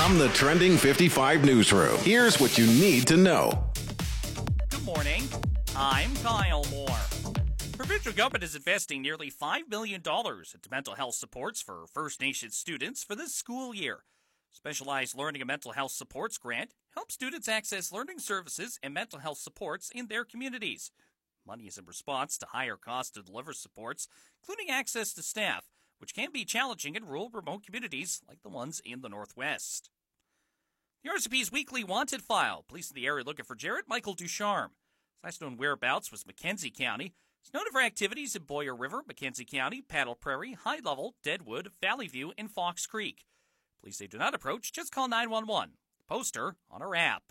From the Trending 55 newsroom, here's what you need to know. Good morning. I'm Kyle Moore. Provincial government is investing nearly $5 million into mental health supports for First Nations students for this school year. Specialized Learning and Mental Health Supports grant helps students access learning services and mental health supports in their communities. Money is in response to higher costs to deliver supports, including access to staff, which can be challenging in rural, remote communities like the ones in the Northwest. The RCMP's weekly wanted file. Police in the area looking for Jared Michael Ducharme. His last known whereabouts was Mackenzie County. He's known for activities in Boyer River, Mackenzie County, Paddle Prairie, High Level, Deadwood, Valley View, and Fox Creek. Police say do not approach, just call 911. Poster on our app.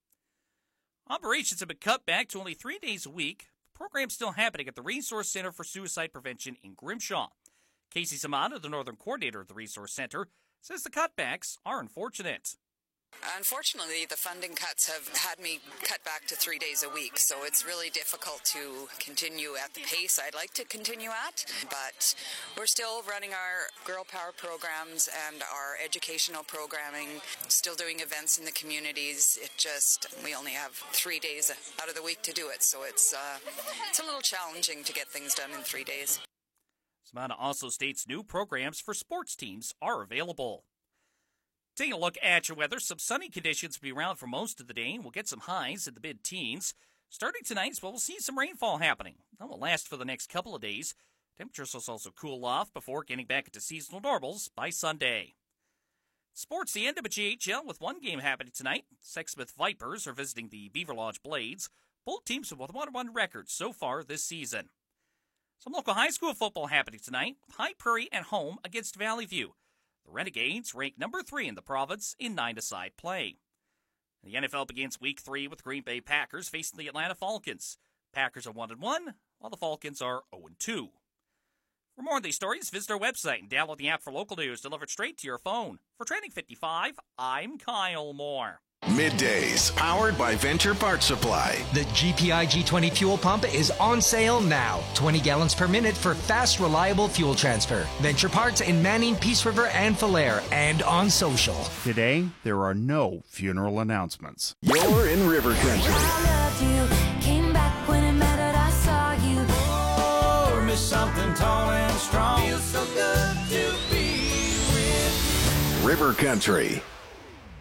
Operations have been cut back to only 3 days a week. The program's still happening at the Resource Center for Suicide Prevention in Grimshaw. Casey Samana, the Northern Coordinator of the Resource Center, says the cutbacks are unfortunate. Unfortunately, the funding cuts have had me cut back to 3 days a week, so it's really difficult to continue at the pace I'd like to continue at, but we're still running our Girl Power programs and our educational programming, still doing events in the communities. We only have 3 days out of the week to do it, so it's a little challenging to get things done in 3 days. Samana also states new programs for sports teams are available. Taking a look at your weather, some sunny conditions will be around for most of the day, and we'll get some highs in the mid-teens. Starting tonight, we'll see some rainfall happening. That will last for the next couple of days. Temperatures will also cool off before getting back into seasonal normals by Sunday. Sports, the NWHL with one game happening tonight. Sexsmith Vipers are visiting the Beaver Lodge Blades. Both teams with 1-1 records so far this season. Some local high school football happening tonight. High Prairie at home against Valley View. The Renegades rank number 3 in the province in 9-a-side play. The NFL begins Week 3 with Green Bay Packers facing the Atlanta Falcons. Packers are 1-1, while the Falcons are 0-2. For more on these stories, visit our website and download the app for local news delivered straight to your phone. For Trending 55, I'm Kyle Moore. Middays, powered by Venture Parts Supply. The GPI G20 fuel pump is on sale now. 20 gallons per minute for fast, reliable fuel transfer. Venture Parts in Manning, Peace River, and Falher, and on social. Today, there are no funeral announcements. You're in River Country. I loved you, came back when it mattered, I saw you. Oh, miss something tall and strong. Feels so good to be with you. River Country.